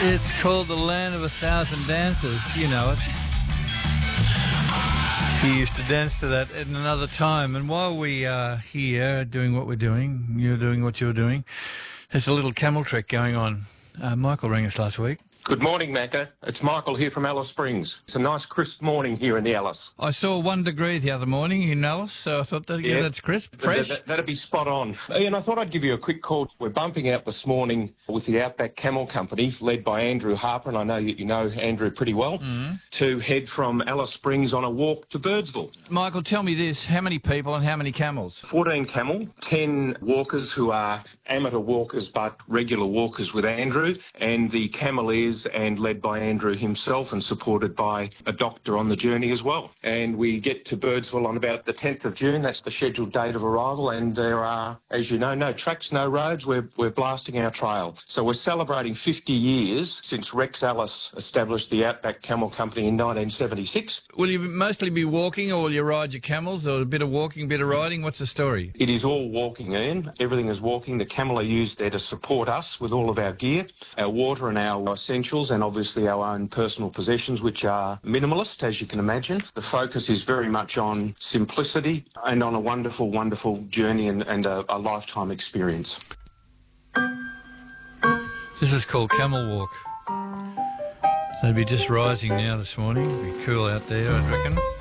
It's called the Land of a Thousand Dances. You know it. He used to dance to that at another time. And while we are here doing what we're doing, you're doing what you're doing, there's a little camel trek going on. Michael rang us last week. Good morning, Macca. It's Michael here from Alice Springs. It's a nice crisp morning here in the Alice. I saw 1 degree the other morning in Alice, so I thought, that's crisp, fresh. That'd be spot on. Ian, I thought I'd give you a quick call. We're bumping out this morning with the Outback Camel Company, led by Andrew Harper, and I know that you know Andrew pretty well, to head from Alice Springs on a walk to Birdsville. Michael, tell me this, how many people and how many camels? 14 camel, 10 walkers who are amateur walkers but regular walkers with Andrew, and the cameliers and led by Andrew himself and supported by a doctor on the journey as well. And we get to Birdsville on about the 10th of June. That's the scheduled date of arrival, and there are, as you know, no tracks, no roads. We're blasting our trail. So we're celebrating 50 years since Rex Ellis established the Outback Camel Company in 1976. Will you mostly be walking, or will you ride your camels, or a bit of walking, bit of riding? What's the story? It is all walking, Ian. Everything is walking. The camel are used there to support us with all of our gear, our water and our essentials, and obviously our own personal possessions, which are minimalist, as you can imagine. The focus is very much on simplicity and on a wonderful, wonderful journey and a lifetime experience. This is called Camel Walk. So it'll be just rising now this morning. It'll be cool out there, I reckon.